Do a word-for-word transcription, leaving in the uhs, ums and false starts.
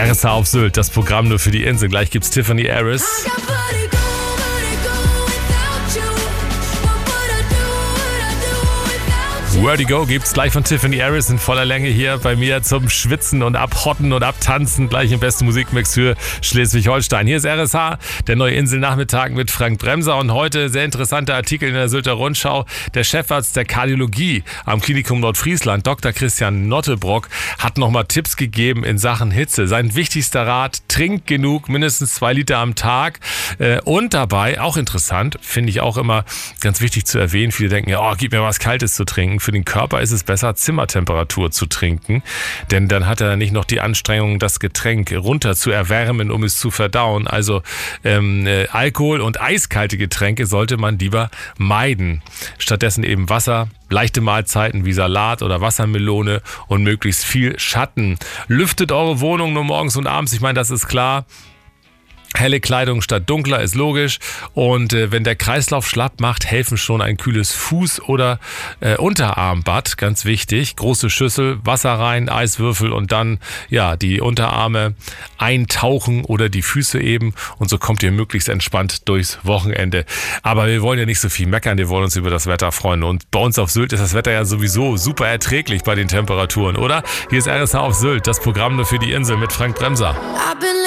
R S H auf Sylt, das Programm nur für die Insel. Gleich gibt's Tiffany Harris. Where to Go gibt's gleich von Tiffany Harris in voller Länge hier bei mir zum Schwitzen und Abhotten und Abtanzen. Gleich im besten Musikmix für Schleswig-Holstein. Hier ist R S H, der neue Inselnachmittag mit Frank Bremser. Und heute sehr interessanter Artikel in der Sylter Rundschau. Der Chefarzt der Kardiologie am Klinikum Nordfriesland, Doktor Christian Nottebrock, hat nochmal Tipps gegeben in Sachen Hitze. Sein wichtigster Rat: trink genug, mindestens zwei Liter am Tag. Und dabei, auch interessant, finde ich auch immer ganz wichtig zu erwähnen, viele denken ja, oh, gib mir was Kaltes zu trinken. Für den Körper ist es besser, Zimmertemperatur zu trinken, denn dann hat er nicht noch die Anstrengung, das Getränk runter zu erwärmen, um es zu verdauen. Also ähm, äh, Alkohol und eiskalte Getränke sollte man lieber meiden. Stattdessen eben Wasser, leichte Mahlzeiten wie Salat oder Wassermelone und möglichst viel Schatten. Lüftet eure Wohnung nur morgens und abends, ich meine, das ist klar. Helle Kleidung statt dunkler ist logisch, und äh, wenn der Kreislauf schlapp macht, helfen schon ein kühles Fuß- oder äh, Unterarmbad, ganz wichtig. Große Schüssel, Wasser rein, Eiswürfel und dann ja die Unterarme eintauchen oder die Füße eben, und so kommt ihr möglichst entspannt durchs Wochenende. Aber wir wollen ja nicht so viel meckern, wir wollen uns über das Wetter freuen, und bei uns auf Sylt ist das Wetter ja sowieso super erträglich bei den Temperaturen, oder? Hier ist R S H auf Sylt, das Programm nur für die Insel mit Frank Bremser.